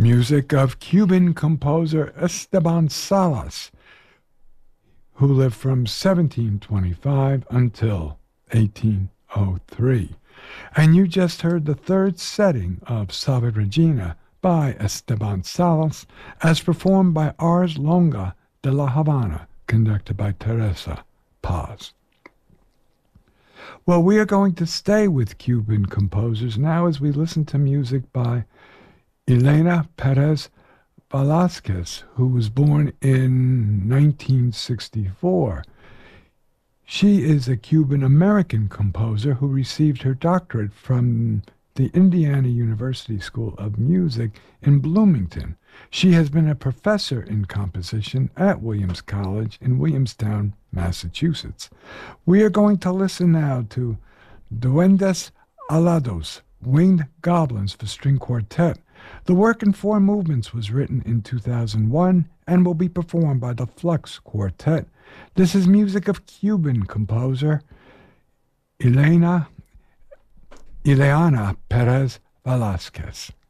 music of Cuban composer Esteban Salas, who lived from 1725 until 1803. And you just heard the third setting of Salve Regina by Esteban Salas, as performed by Ars Longa de la Habana, conducted by Teresa Paz. Well, we are going to stay with Cuban composers now as we listen to music by Elena Perez Velasquez, who was born in 1964. She is a Cuban-American composer who received her doctorate from the Indiana University School of Music in Bloomington. She has been a professor in composition at Williams College in Williamstown, Massachusetts. We are going to listen now to Duendes Alados, Winged Goblins for String Quartet. The work in 4 movements was written in 2001 and will be performed by the Flux Quartet. This is music of Cuban composer Ileana Perez Velasquez.